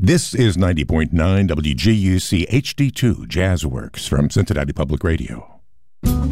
This is 90.9 WGUC HD2 Jazzworks from Cincinnati Public Radio.